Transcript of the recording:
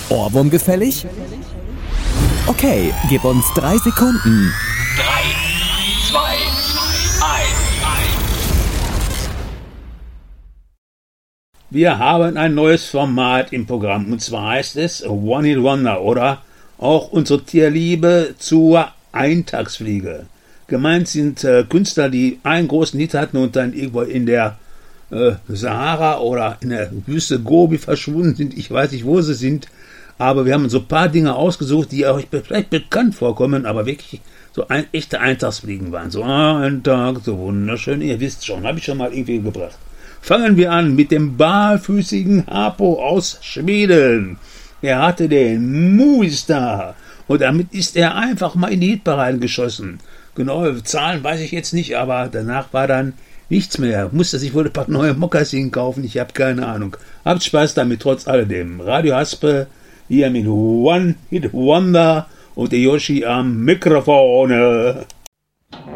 Ohrwurm gefällig? Okay, gib uns 3 Sekunden. 3, 2, 1. Wir haben ein neues Format im Programm und zwar heißt es One Hit Wonder oder auch unsere Tierliebe zur Eintagsfliege. Gemeint sind Künstler, die einen großen Hit hatten und dann irgendwo in der Sahara oder in der Wüste Gobi verschwunden sind. Ich weiß nicht, wo sie sind, aber wir haben so ein paar Dinge ausgesucht, die euch vielleicht bekannt vorkommen, aber wirklich so echte Eintagsfliegen waren. So ein Tag, so wunderschön, ihr wisst schon, habe ich schon mal irgendwie gebracht. Fangen wir an mit dem barfüßigen Harpo aus Schweden. Er hatte den Movistar und damit ist er einfach mal in die Hitparade geschossen. Genaue Zahlen weiß ich jetzt nicht, aber danach war dann nichts mehr. Musste sich wohl ein paar neue Mokassin kaufen, ich habe keine Ahnung. Habt Spaß damit trotz alledem. Radio Haspe hier mit One Hit Wonder und der Yoshi am Mikrofon.